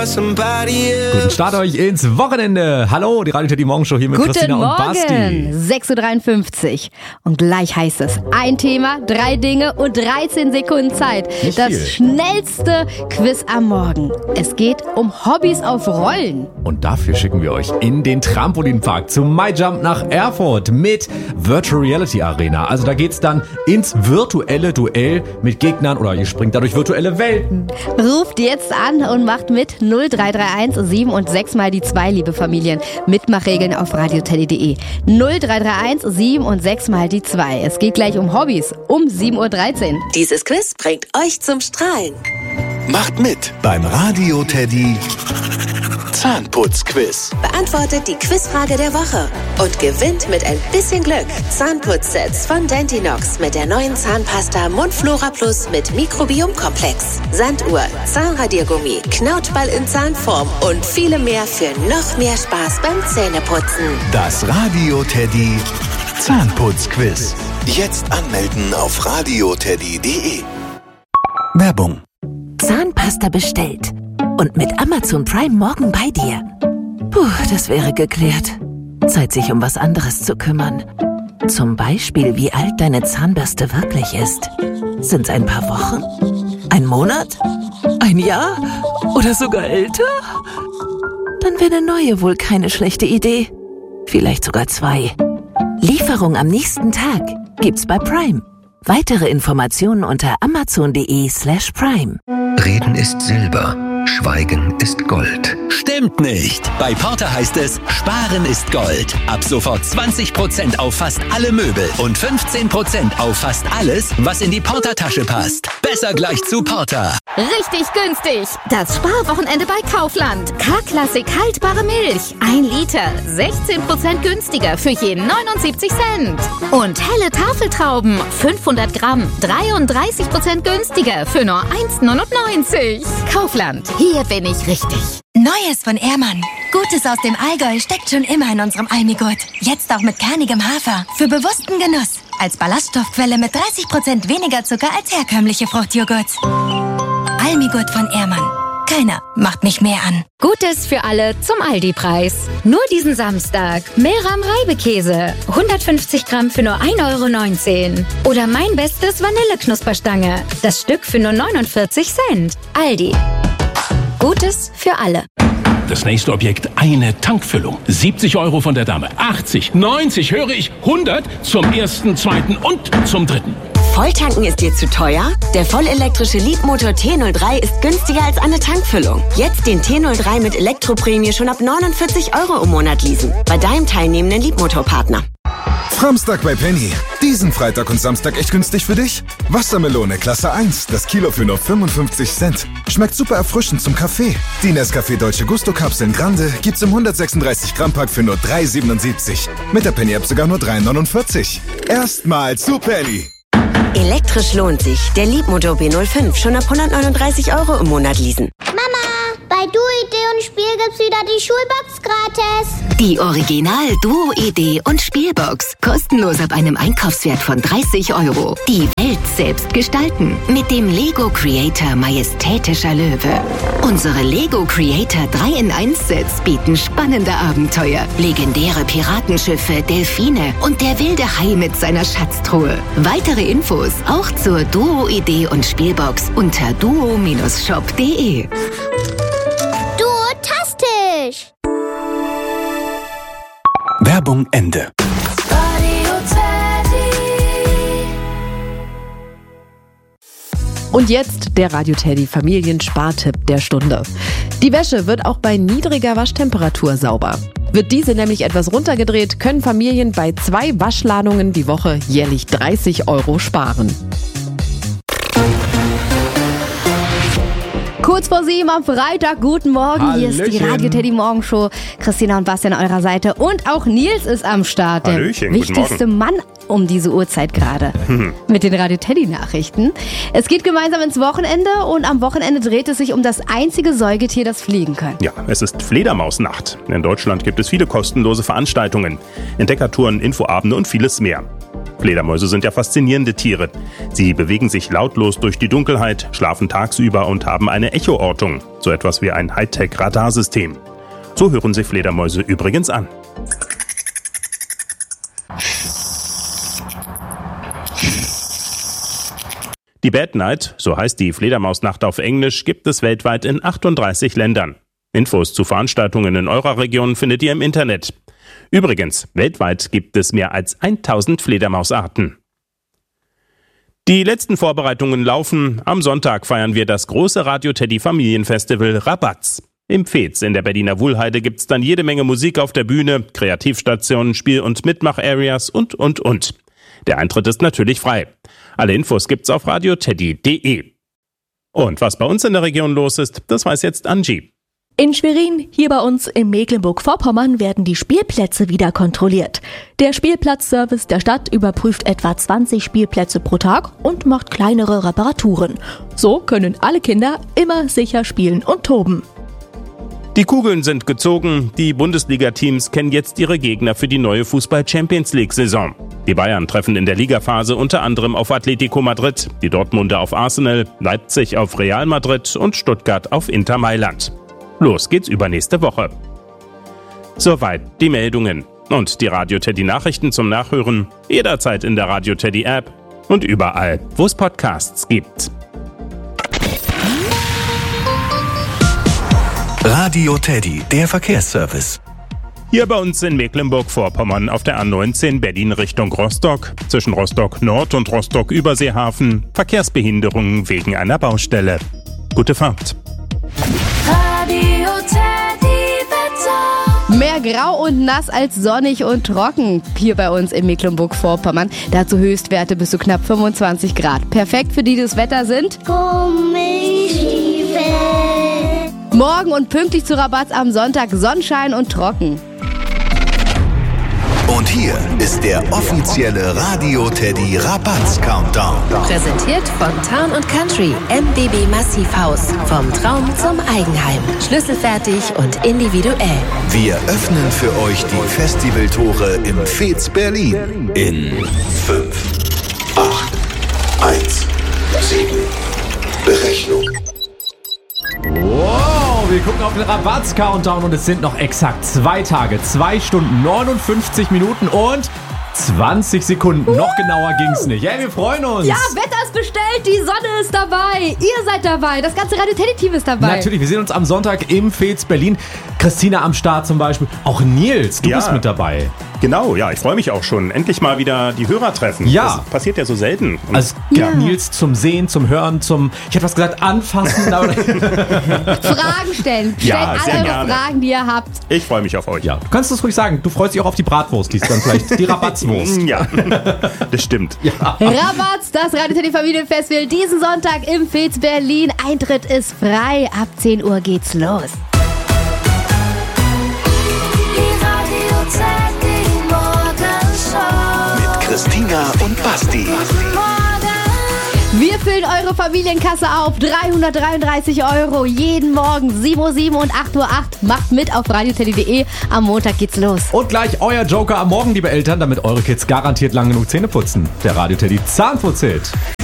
Guten Start euch ins Wochenende. Hallo, die Radio Teddy Morgenshow hier mit Christina und Basti. Guten Morgen, 6.53 Uhr. Und gleich heißt es, ein Thema, 3 Dinge und 13 Sekunden Zeit. Nicht das viel. Schnellste Quiz am Morgen. Es geht um Hobbys auf Rollen. Und dafür schicken wir euch in den Trampolinpark zum MyJump nach Erfurt mit Virtual Reality Arena. Also da geht's dann ins virtuelle Duell mit Gegnern oder ihr springt dadurch virtuelle Welten. Ruft jetzt an und macht mit 0331 7 und 6 mal die 2, liebe Familien. Mitmachregeln auf radioteddy.de. 0331 7 und 6 mal die 2. Es geht gleich um Hobbys um 7.13 Uhr. Dieses Quiz bringt euch zum Strahlen. Macht mit beim Radio Teddy Zahnputzquiz. Beantwortet die Quizfrage der Woche und gewinnt mit ein bisschen Glück Zahnputzsets von Dentinox mit der neuen Zahnpasta Mundflora Plus mit Mikrobiomkomplex, Sanduhr, Zahnradiergummi, Knautball in Zahnform und viele mehr für noch mehr Spaß beim Zähneputzen. Das Radio Teddy Zahnputzquiz. Jetzt anmelden auf radioteddy.de. Werbung. Zahnpasta bestellt. Und mit Amazon Prime morgen bei dir. Puh, das wäre geklärt. Zeit, sich um was anderes zu kümmern. Zum Beispiel, wie alt deine Zahnbürste wirklich ist. Sind's ein paar Wochen? Ein Monat? Ein Jahr? Oder sogar älter? Dann wäre eine neue wohl keine schlechte Idee. Vielleicht sogar 2. Lieferung am nächsten Tag gibt's bei Prime. Weitere Informationen unter amazon.de/prime. Reden ist Silber, Schweigen ist Gold. Stimmt nicht. Bei Porter heißt es, Sparen ist Gold. Ab sofort 20% auf fast alle Möbel und 15% auf fast alles, was in die Porter-Tasche passt. Besser gleich zu Porter. Richtig günstig. Das Sparwochenende bei Kaufland. K-Klassik haltbare Milch. 1 Liter. 16% günstiger für je 79 Cent. Und helle Tafeltrauben. 500 Gramm. 33% günstiger für nur 1,99. Kaufland. Hier bin ich richtig. Neues von Ehrmann. Gutes aus dem Allgäu steckt schon immer in unserem Almigurt. Jetzt auch mit kernigem Hafer. Für bewussten Genuss. Als Ballaststoffquelle mit 30% weniger Zucker als herkömmliche Fruchtjoghurts. Almigurt von Ehrmann. Keiner macht mich mehr an. Gutes für alle zum Aldi-Preis. Nur diesen Samstag. Meram Reibekäse. 150 Gramm für nur 1,19 €. Oder mein bestes Vanilleknusperstange. Das Stück für nur 49 Cent. Aldi. Gutes für alle. Das nächste Objekt, eine Tankfüllung. 70 € von der Dame. 80, 90, höre ich, 100 zum ersten, zweiten und zum dritten. Volltanken ist dir zu teuer? Der vollelektrische Leapmotor T03 ist günstiger als eine Tankfüllung. Jetzt den T03 mit Elektroprämie schon ab 49 € im Monat leasen. Bei deinem teilnehmenden Leapmotor-Partner. Samstag bei Penny. Diesen Freitag und Samstag echt günstig für dich? Wassermelone Klasse 1, das Kilo für nur 55 Cent. Schmeckt super erfrischend zum Kaffee. Die Nescafé Dolce Gusto Kapseln Grande gibt's im 136 Gramm Pack für nur 3,77. Mit der Penny App sogar nur 3,49. Erstmal zu Penny. Elektrisch lohnt sich. Der Leapmotor B05 schon ab 139 € im Monat leasen. Mama, bei Duo-Idee und Spiel gibt's wieder die Schulbox gratis. Die Original Duo-Idee und Spielbox. Kostenlos ab einem Einkaufswert von 30 €. Die Welt selbst gestalten. Mit dem Lego Creator Majestätischer Löwe. Unsere Lego Creator 3-in-1-Sets bieten spannende Abenteuer. Legendäre Piratenschiffe, Delfine und der wilde Hai mit seiner Schatztruhe. Weitere Infos auch zur Duo-Idee und Spielbox unter duo-shop.de. Duotastisch! Werbung Ende. Und jetzt der Radio Teddy Familienspartipp der Stunde. Die Wäsche wird auch bei niedriger Waschtemperatur sauber. Wird diese nämlich etwas runtergedreht, können Familien bei 2 Waschladungen die Woche jährlich 30 € sparen. Kurz vor 7 am Freitag, guten Morgen. Hier ist die Radio Teddy Morgenshow. Christina und Basti an eurer Seite. Und auch Nils ist am Start. Der wichtigste Mann um diese Uhrzeit gerade. Mit den Radio Teddy Nachrichten. Es geht gemeinsam ins Wochenende und am Wochenende dreht es sich um das einzige Säugetier, das fliegen kann. Ja, es ist Fledermausnacht. In Deutschland gibt es viele kostenlose Veranstaltungen. Entdeckertouren, Infoabende und vieles mehr. Fledermäuse sind ja faszinierende Tiere. Sie bewegen sich lautlos durch die Dunkelheit, schlafen tagsüber und haben eine Echoortung, so etwas wie ein Hightech-Radarsystem. So hören sich Fledermäuse übrigens an. Die Bad Night, so heißt die Fledermausnacht auf Englisch, gibt es weltweit in 38 Ländern. Infos zu Veranstaltungen in eurer Region findet ihr im Internet. Übrigens, weltweit gibt es mehr als 1000 Fledermausarten. Die letzten Vorbereitungen laufen. Am Sonntag feiern wir das große Radio Teddy Familienfestival Rabatz. Im Veets in der Berliner Wuhlheide gibt's dann jede Menge Musik auf der Bühne, Kreativstationen, Spiel- und Mitmach-Areas und. Der Eintritt ist natürlich frei. Alle Infos gibt's auf radioteddy.de. Und was bei uns in der Region los ist, das weiß jetzt Angie. In Schwerin, hier bei uns in Mecklenburg-Vorpommern, werden die Spielplätze wieder kontrolliert. Der Spielplatzservice der Stadt überprüft etwa 20 Spielplätze pro Tag und macht kleinere Reparaturen. So können alle Kinder immer sicher spielen und toben. Die Kugeln sind gezogen. Die Bundesliga-Teams kennen jetzt ihre Gegner für die neue Fußball-Champions-League-Saison. Die Bayern treffen in der Ligaphase unter anderem auf Atletico Madrid, die Dortmunder auf Arsenal, Leipzig auf Real Madrid und Stuttgart auf Inter Mailand. Los geht's übernächste Woche. Soweit die Meldungen. Und die Radio Teddy Nachrichten zum Nachhören jederzeit in der Radio Teddy App und überall, wo es Podcasts gibt. Radio Teddy, der Verkehrsservice. Hier bei uns in Mecklenburg-Vorpommern auf der A19 Berlin Richtung Rostock, zwischen Rostock Nord und Rostock Überseehafen, Verkehrsbehinderungen wegen einer Baustelle. Gute Fahrt. Radio Teddy Wetter. Mehr grau und nass als sonnig und trocken hier bei uns in Mecklenburg-Vorpommern. Dazu Höchstwerte bis zu knapp 25 Grad. Perfekt für die das Wetter sind Gummistiefel. Morgen und pünktlich zu Rabatz am Sonntag Sonnenschein und trocken. Und hier ist der offizielle Radio Teddy Rabatz Countdown. Präsentiert von Town & Country, MBB Massivhaus. Vom Traum zum Eigenheim. Schlüsselfertig und individuell. Wir öffnen für euch die Festivaltore im Veets Berlin. In 5, 8, 1, 7. Berechnung. Wow, wir gucken auf den Rabatz-Countdown und es sind noch exakt 2 Tage, 2 Stunden, 59 Minuten und 20 Sekunden. Noch genauer ging's nicht. Hey, wir freuen uns. Ja, Wetter ist bestellt, die Sonne ist dabei, ihr seid dabei, das ganze Radio Teddy Team ist dabei. Natürlich, wir sehen uns am Sonntag im Veets Berlin. Christina am Start zum Beispiel. Auch Nils, du bist mit dabei. Genau, ja, ich freue mich auch schon. Endlich mal wieder die Hörer treffen. Ja. Das passiert ja so selten. Und also Nils zum Sehen, zum Hören, ich hätte was gesagt, anfassen. Fragen stellen. Stellt alle eure Fragen, die ihr habt. Ich freue mich auf euch. Ja, du kannst es ruhig sagen. Du freust dich auch auf die Bratwurst, die ist dann vielleicht die Rabatzwurst. Ja, das stimmt. Ja. Rabatz, das Radio Teddy Familienfestival diesen Sonntag im Veets Berlin. Eintritt ist frei. Ab 10 Uhr geht's los. Mit Christina und Basti. Wir füllen eure Familienkasse auf. 333 € jeden Morgen. 7:07 Uhr und 8:08 Uhr. Macht mit auf radioteddy.de. Am Montag geht's los. Und gleich euer Joker am Morgen, liebe Eltern, damit eure Kids garantiert lang genug Zähne putzen. Der Radio Teddy Zahnputzhit.